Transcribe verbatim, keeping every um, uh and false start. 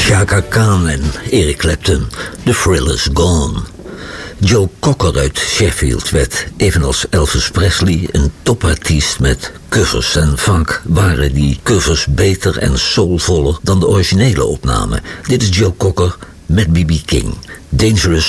Chaka Khan en Eric Clapton, The Thrill Is Gone. Joe Cocker uit Sheffield werd, evenals Elvis Presley, een topartiest met covers. En vaak waren die covers beter en soulvoller dan de originele opname. Dit is Joe Cocker met B B King. Dangerous